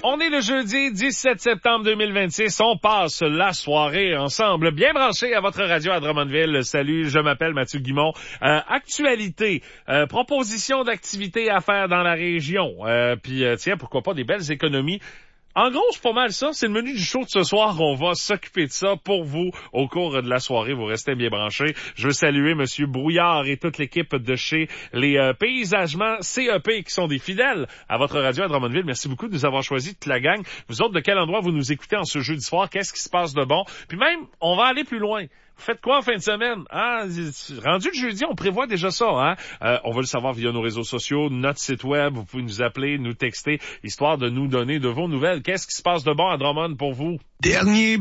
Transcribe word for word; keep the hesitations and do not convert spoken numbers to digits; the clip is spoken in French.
On est le jeudi dix-sept septembre deux mille vingt-six. On passe la soirée ensemble, bien branché à votre radio à Drummondville. Salut, je m'appelle Mathieu Guimont. Euh, actualité, euh, proposition d'activités à faire dans la région. Euh, Puis euh, tiens, pourquoi pas des belles économies. En gros, c'est pas mal ça. C'est le menu du show de ce soir. On va s'occuper de ça pour vous au cours de la soirée. Vous restez bien branchés. Je veux saluer Monsieur Brouillard et toute l'équipe de chez les euh, Paysagements C E P qui sont des fidèles à votre radio à Drummondville. Merci beaucoup de nous avoir choisi toute la gang. Vous autres, de quel endroit vous nous écoutez en ce jeudi soir? Qu'est-ce qui se passe de bon? Puis même, on va aller plus loin. Vous faites quoi en fin de semaine? Ah, rendu le jeudi, on prévoit déjà ça, hein? Euh, on veut le savoir via nos réseaux sociaux, notre site web. Vous pouvez nous appeler, nous texter, histoire de nous donner de vos nouvelles. Qu'est-ce qui se passe de bon à Drummond pour vous? Dernier